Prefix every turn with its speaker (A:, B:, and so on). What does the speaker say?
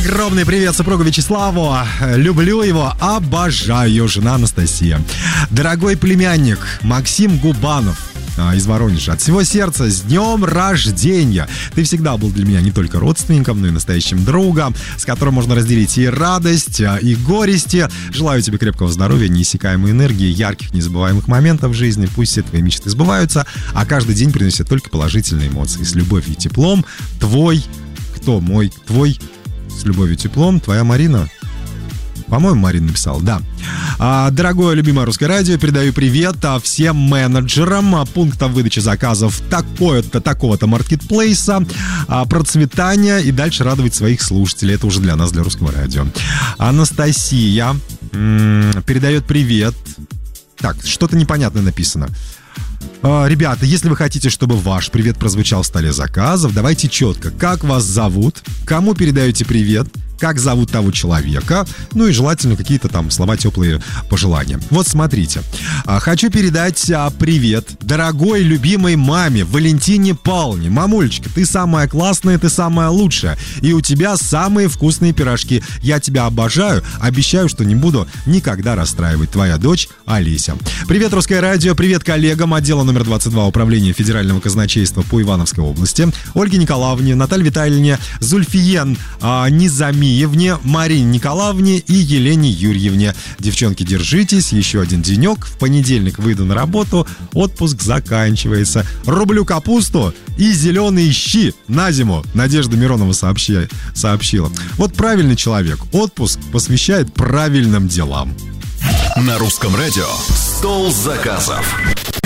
A: Огромный привет супругу Вячеславу. Люблю его, обожаю. Жена Анастасия. Дорогой племянник Максим Губанов из Воронежа. От всего сердца с днем рождения. Ты всегда был для меня не только родственником, но и настоящим другом, с которым можно разделить и радость, и горести. Желаю тебе крепкого здоровья, неиссякаемой энергии, ярких, незабываемых моментов в жизни. Пусть все твои мечты сбываются, а каждый день приносит только положительные эмоции. С любовью и теплом, твой... Кто мой? Твой... С любовью и теплом, твоя Марина. По-моему, Марина написала, да. Дорогое любимое русское радио, передаю привет всем менеджерам пунктам выдачи заказов такого-то маркетплейса, процветания и дальше радовать своих слушателей. Это уже для нас, для русского радио. Анастасия передает привет. Так, что-то непонятное написано. Ребята, если вы хотите, чтобы ваш привет прозвучал в столе заказов, давайте четко, как вас зовут, кому передаете привет, как зовут того человека, ну и желательно какие-то там слова, теплые пожелания. Вот смотрите, хочу передать привет дорогой любимой маме Валентине Павловне. Мамулечка, ты самая классная, ты самая лучшая, и у тебя самые вкусные пирожки. Я тебя обожаю, обещаю, что не буду никогда расстраивать. Твоя дочь Олеся. Привет, русское радио, привет коллегам отдела номер 22 Управления Федерального казначейства по Ивановской области, Ольге Николаевне, Наталье Витальевне, Зульфиен Низамиевне, Марине Николаевне и Елене Юрьевне. Девчонки, держитесь, еще один денек, в понедельник выйду на работу, отпуск заканчивается. Рублю капусту и зеленые щи на зиму. Надежда Миронова сообщила. Вот правильный человек, отпуск посвящает правильным делам.
B: На русском радио «Стол заказов».